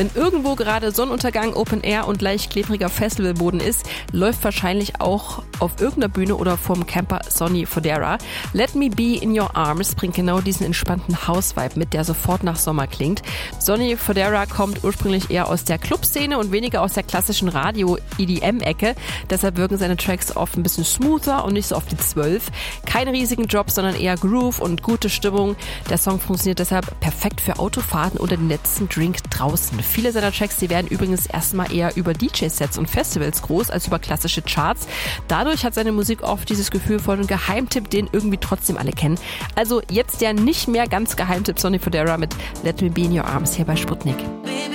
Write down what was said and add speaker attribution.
Speaker 1: Wenn irgendwo gerade Sonnenuntergang, Open Air und leicht klebriger Festivalboden ist, läuft wahrscheinlich auch auf irgendeiner Bühne oder vorm Camper Sonny Fodera. Let Me Be in Your Arms bringt genau diesen entspannten House-Vibe mit, der sofort nach Sommer klingt. Sonny Fodera kommt ursprünglich eher aus der Clubszene und weniger aus der klassischen Radio-EDM-Ecke. Deshalb wirken seine Tracks oft ein bisschen smoother und nicht so auf die 12. Keine riesigen Drops, sondern eher Groove und gute Stimmung. Der Song funktioniert deshalb perfekt für Autofahrten oder den letzten Drink draußen. Viele seiner Tracks, die werden übrigens erstmal eher über DJ-Sets und Festivals groß als über klassische Charts. Dadurch hat seine Musik oft dieses Gefühl von einem Geheimtipp, den irgendwie trotzdem alle kennen. Also jetzt der nicht mehr ganz Geheimtipp Sonny Fodera mit Let Me Be in Your Arms hier bei Sputnik.